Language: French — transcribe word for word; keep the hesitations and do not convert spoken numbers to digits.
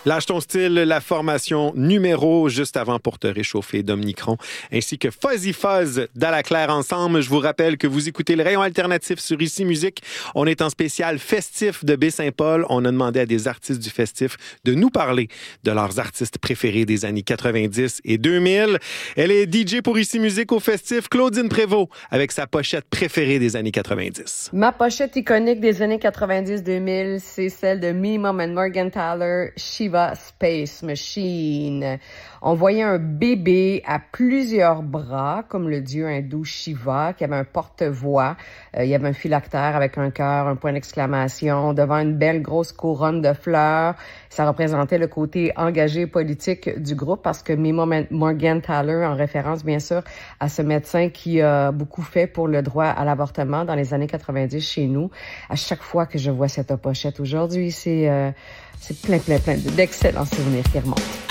Lâche ton style, la formation numéro juste avant pour te réchauffer d'Omnicron, ainsi que Fuzzy Fuzz d'Alaclaire ensemble. Je vous rappelle que vous écoutez le rayon alternatif sur Ici Musique. On est en spécial festif de Baie-Saint-Paul. On a demandé à des artistes du festif de nous parler de leurs artistes préférés des années quatre-vingt-dix et deux mille. Elle est D J pour Ici Musique au festif, Claudine Prévost, avec sa pochette préférée des années quatre-vingt-dix. Ma pochette iconique des années quatre-vingt-dix deux mille, c'est celle de Mimum and Morgenthaler, Shiva Space Machine. On voyait un bébé à plusieurs bras, comme le dieu hindou Shiva, qui avait un porte-voix. Euh, il y avait un phylactère avec un cœur, un point d'exclamation, devant une belle grosse couronne de fleurs. Ça représentait le côté engagé politique du groupe, parce que Mimum Morgenthaler, en référence bien sûr à ce médecin qui a beaucoup fait pour le droit à l'avortement dans les années quatre-vingt-dix chez nous. À chaque fois que je vois cette pochette aujourd'hui, c'est... Euh, C'est plein, plein, plein d'excellents souvenirs qui remontent.